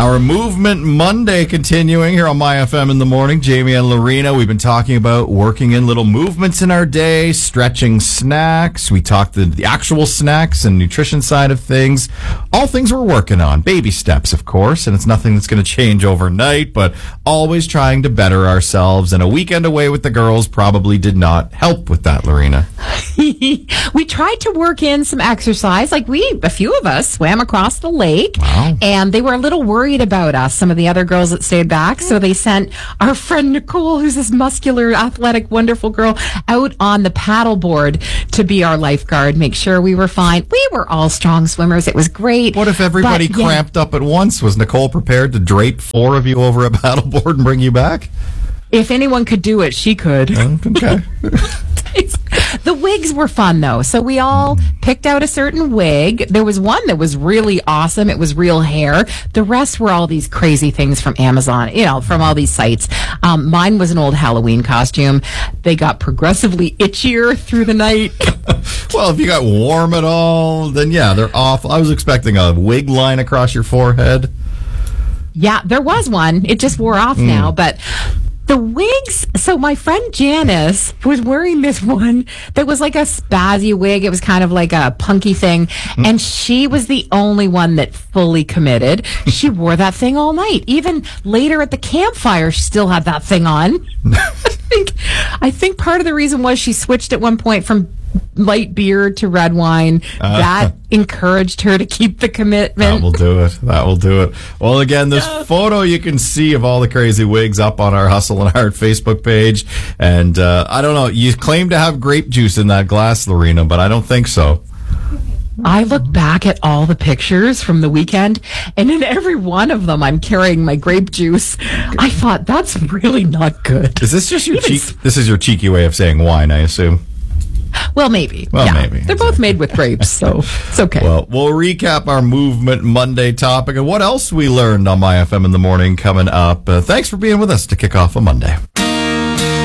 Our Movement Monday continuing here on My FM in the morning. Jamie and Lorena, we've been talking about working in little movements in our day, stretching snacks. We talked the actual snacks and nutrition side of things. All things we're working on. Baby steps, of course, and it's nothing that's going to change overnight, but always trying to better ourselves. And a weekend away with the girls probably did not help with that, Lorena. We tried to work in some exercise. Like a few of us swam across the lake. Wow. And they were a little worried about us, some of the other girls that stayed back. So they sent our friend Nicole, who's this muscular, athletic, wonderful girl, out on the paddleboard to be our lifeguard, make sure we were fine. We were all strong swimmers. It was great. What if everybody cramped up at once? Was Nicole prepared to drape 4 of you over a paddleboard and bring you back? If anyone could do it, she could. Okay. The wigs were fun, though. So we all picked out a certain wig. There was one that was really awesome. It was real hair. The rest were all these crazy things from Amazon, from all these sites. Mine was an old Halloween costume. They got progressively itchier through the night. Well, if you got warm at all, then yeah, they're awful. I was expecting a wig line across your forehead. Yeah, there was one. It just wore off now, but... The wigs, so my friend Janice was wearing this one that was like a spazzy wig. It was kind of like a punky thing. And she was the only one that fully committed. She wore that thing all night. Even later at the campfire, she still had that thing on. I think part of the reason was she switched at one point from light beer to red wine. That encouraged her to keep the commitment. That will do it. Well, again, this photo you can see of all the crazy wigs up on our Hustle and Heart Facebook page. And I don't know, you claim to have grape juice in that glass, Lorena, but I don't think so. I look back at all the pictures from the weekend, and in every one of them, I'm carrying my grape juice. I thought, that's really not good. Is this just your This is your cheeky way of saying wine, I assume? Well, maybe. Maybe. They're both made with grapes, so it's okay. Well, we'll recap our Movement Monday topic and what else we learned on My FM in the morning coming up. Thanks for being with us to kick off a Monday.